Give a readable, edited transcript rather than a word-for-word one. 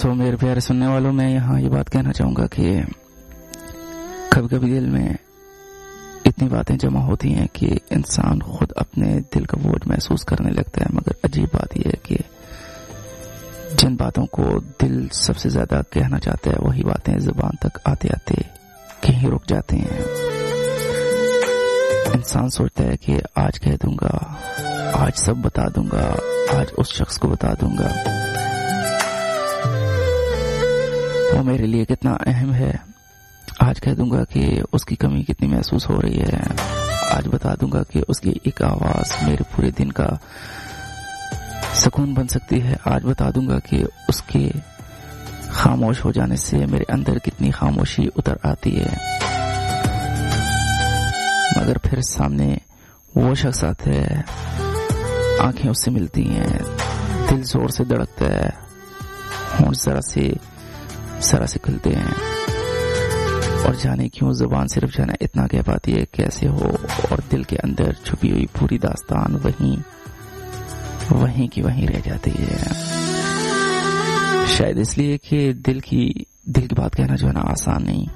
میرے پیارے سننے والوں، میں یہاں یہ بات کہنا چاہوں گا کہ کبھی کبھی دل میں اتنی باتیں جمع ہوتی ہیں کہ انسان خود اپنے دل کا بوجھ محسوس کرنے لگتا ہے، مگر عجیب بات یہ ہے کہ جن باتوں کو دل سب سے زیادہ کہنا چاہتا ہے وہی باتیں زبان تک آتے آتے کہیں رک جاتے ہیں۔ انسان سوچتا ہے کہ آج کہہ دوں گا، آج سب بتا دوں گا، آج اس شخص کو بتا دوں گا، وہ میرے لیے کتنا اہم ہے، آج کہہ دوں گا کہ اس کی کمی کتنی محسوس ہو رہی ہے، آج بتا دوں گا کہ اس کی ایک آواز میرے پورے دن کا سکون بن سکتی ہے، آج بتا دوں گا کہ اس کے خاموش ہو جانے سے میرے اندر کتنی خاموشی اتر آتی ہے۔ مگر پھر سامنے وہ شخص آتا ہے، آنکھیں اس سے ملتی ہیں، دل زور سے دھڑکتا ہے، ہونٹ ذرا سے کھلتے ہیں، اور جانے کیوں زبان صرف جانا اتنا کہہ پاتی ہے کیسے ہو، اور دل کے اندر چھپی ہوئی پوری داستان وہیں کی وہیں رہ جاتی ہے۔ شاید اس لیے کہ دل کی بات کہنا جو ہے نا آسان نہیں۔